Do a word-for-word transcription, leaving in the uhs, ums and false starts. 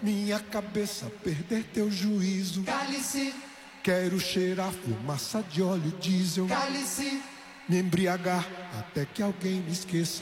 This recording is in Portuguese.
minha cabeça perder teu juízo. Cale-se, quero cheirar fumaça de óleo diesel. Cale-se, me embriagar até que alguém me esqueça.